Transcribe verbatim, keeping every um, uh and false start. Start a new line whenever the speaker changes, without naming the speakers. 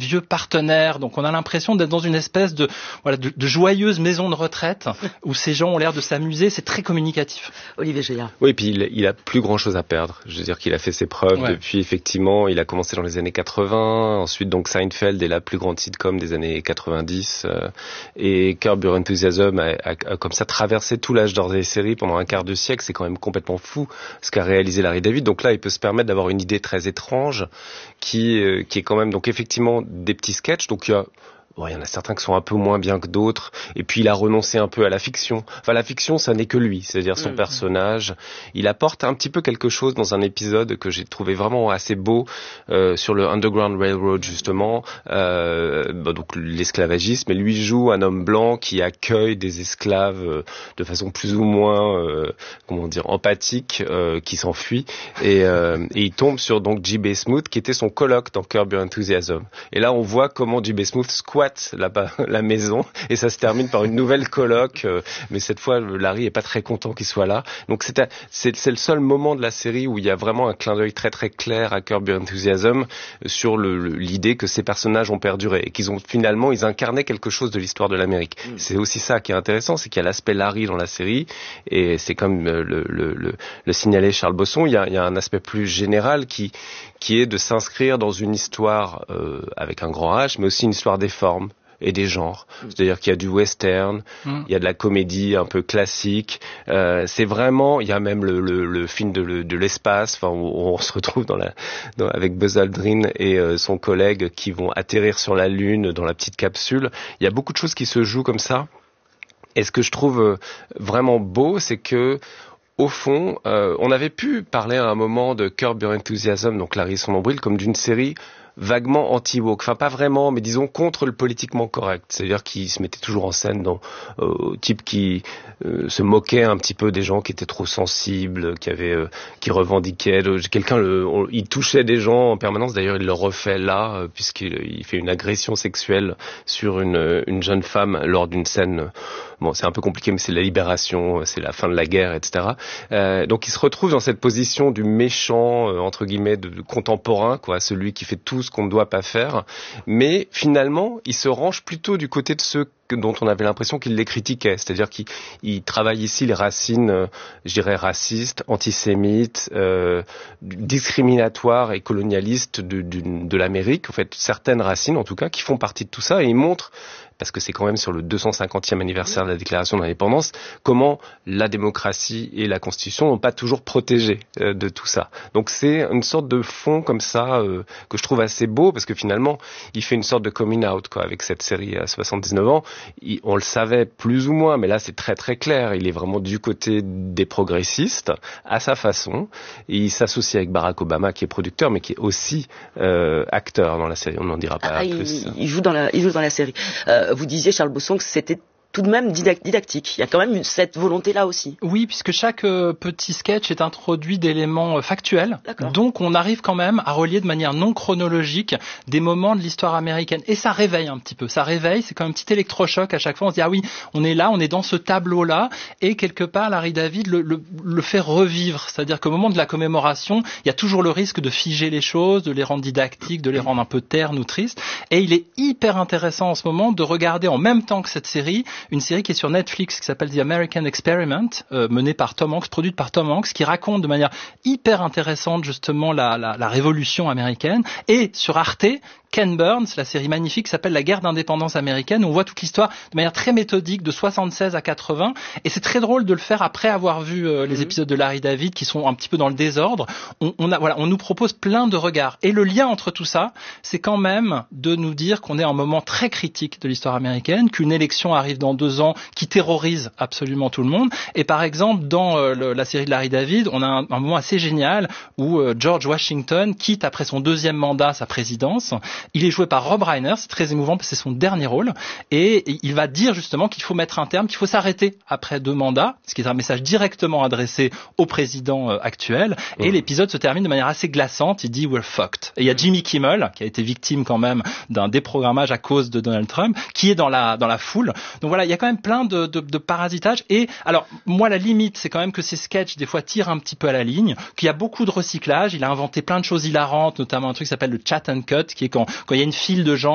vieux partenaires. Donc on a l'impression d'être dans une espèce de, voilà, de, de joyeuse maison de retraite où ces gens ont l'air de s'amuser. C'est très communicatif.
Olivier Géard.
Oui, puis il, il a plus grand chose à perdre. Je veux dire qu'il a fait ses preuves
ouais.
depuis, effectivement, il a commencé dans les années quatre-vingts. Ensuite, donc, Seinfeld est la plus grande sitcom des années quatre-vingt-dix. Euh, et Curb Your Enthusiasm a, a, a comme ça traversé tout l'âge d'or des séries pendant un quart de siècle. C'est quand même complètement fou ce qu'a réalisé Larry David. Donc là, il peut se permettre d'avoir une idée très étrange qui, euh, qui est quand même, donc effectivement, des petits sketchs. Donc il y a Bon, il y en a certains qui sont un peu moins bien que d'autres. Et puis, il a renoncé un peu à la fiction. Enfin, la fiction, ça n'est que lui. C'est-à-dire son mmh. personnage. Il apporte un petit peu quelque chose dans un épisode que j'ai trouvé vraiment assez beau, euh, sur le Underground Railroad, justement. Euh, bah, donc, l'esclavagisme. Et lui joue un homme blanc qui accueille des esclaves euh, de façon plus ou moins, euh, comment dire, empathique, euh, qui s'enfuit. Et, euh, et il tombe sur, donc, J B. Smoot, qui était son coloc dans Curb Your Enthusiasm. Et là, on voit comment J B. Smoot squatte La, la maison et ça se termine par une nouvelle coloc, euh, mais cette fois Larry est pas très content qu'il soit là. Donc c'est, à, c'est, c'est le seul moment de la série où il y a vraiment un clin d'œil très très clair à Curb Your Enthusiasm sur le, le, l'idée que ces personnages ont perduré et qu'ils ont finalement ils incarnaient quelque chose de l'histoire de l'Amérique. Mmh. C'est aussi ça qui est intéressant, c'est qu'il y a l'aspect Larry dans la série et c'est comme le, le, le, le signalait Charles Bosson, il y a, il y a un aspect plus général qui qui est de s'inscrire dans une histoire euh, avec un grand H, mais aussi une histoire des formes et des genres. Mmh. C'est-à-dire qu'il y a du western, mmh. il y a de la comédie un peu classique. Euh, c'est vraiment, il y a même le, le, le film de, le, de l'espace, enfin, où on se retrouve dans la, dans, avec Buzz Aldrin et euh, son collègue qui vont atterrir sur la Lune dans la petite capsule. Il y a beaucoup de choses qui se jouent comme ça. Et ce que je trouve vraiment beau, c'est que au fond, euh, on avait pu parler à un moment de Curb Your Enthusiasm, donc Larry et son nombril, comme d'une série vaguement anti-woke, enfin pas vraiment, mais disons contre le politiquement correct, c'est-à-dire qu'il se mettait toujours en scène dans euh, type qui euh, se moquait un petit peu des gens qui étaient trop sensibles, qui avaient, euh, qui revendiquaient, le, quelqu'un, le, on, il touchait des gens en permanence. D'ailleurs, il le refait là, euh, puisqu'il il fait une agression sexuelle sur une, une jeune femme lors d'une scène. Bon, c'est un peu compliqué, mais c'est la libération, c'est la fin de la guerre, et cetera. Euh, donc, il se retrouve dans cette position du méchant, euh, entre guillemets, de, de contemporain, quoi, celui qui fait tout ce qu'on ne doit pas faire. Mais finalement, il se range plutôt du côté de ceux dont on avait l'impression qu'il les critiquait. C'est-à-dire qu'il il travaille ici les racines, euh, je dirais, racistes, antisémites, euh, discriminatoires et colonialistes de, de, de l'Amérique. En fait, certaines racines, en tout cas, qui font partie de tout ça. Et il montre, parce que c'est quand même sur le deux cent cinquantième anniversaire de la Déclaration d'indépendance, comment la démocratie et la Constitution n'ont pas toujours protégé euh, de tout ça. Donc c'est une sorte de fond comme ça euh, que je trouve assez beau, parce que finalement, il fait une sorte de coming out, quoi, avec cette série à soixante-dix-neuf ans. Il, on le savait plus ou moins, mais là c'est très très clair. Il est vraiment du côté des progressistes, à sa façon. Et il s'associe avec Barack Obama, qui est producteur, mais qui est aussi euh, acteur dans la série. On n'en dira pas
ah,
plus.
Il, il, joue dans la, il joue dans la série. Euh, vous disiez, Charles Bosson, que c'était tout de même didactique. Il y a quand même cette volonté-là aussi.
Oui, puisque chaque euh, petit sketch est introduit d'éléments euh, factuels.
D'accord.
Donc, on arrive quand même à relier de manière non chronologique des moments de l'histoire américaine. Et ça réveille un petit peu. Ça réveille, c'est comme un petit électrochoc à chaque fois. On se dit, ah oui, on est là, on est dans ce tableau-là. Et quelque part, Larry David le, le, le fait revivre. C'est-à-dire qu'au moment de la commémoration, il y a toujours le risque de figer les choses, de les rendre didactiques, de les rendre un peu ternes ou tristes. Et il est hyper intéressant en ce moment de regarder en même temps que cette série une série qui est sur Netflix qui s'appelle The American Experiment, euh, menée par Tom Hanks, produite par Tom Hanks, qui raconte de manière hyper intéressante justement la, la, la révolution américaine. Et sur Arte, Ken Burns, la série magnifique qui s'appelle La guerre d'indépendance américaine, où on voit toute l'histoire de manière très méthodique de soixante-seize à quatre-vingts. Et c'est très drôle de le faire après avoir vu euh, les épisodes de Larry David qui sont un petit peu dans le désordre. On, on, a, voilà, on nous propose plein de regards. Et le lien entre tout ça, c'est quand même de nous dire qu'on est à un moment très critique de l'histoire américaine, qu'une élection arrive dans deux ans qui terrorise absolument tout le monde. Et par exemple, dans euh, le, la série de Larry David, on a un, un moment assez génial où euh, George Washington quitte après son deuxième mandat sa présidence. Il est joué par Rob Reiner, c'est très émouvant parce que c'est son dernier rôle. Et il va dire justement qu'il faut mettre un terme, qu'il faut s'arrêter après deux mandats, ce qui est un message directement adressé au président euh, actuel. Et mmh. l'épisode se termine de manière assez glaçante. Il dit « We're fucked ». Et il y a Jimmy Kimmel, qui a été victime quand même d'un déprogrammage à cause de Donald Trump, qui est dans la, dans la foule. Donc voilà, il y a quand même plein de, de, de parasitage. Et alors, moi, la limite, c'est quand même que ces sketchs, des fois, tirent un petit peu à la ligne, qu'il y a beaucoup de recyclage. Il a inventé plein de choses hilarantes, notamment un truc qui s'appelle le chat and cut, qui est quand, quand il y a une file de gens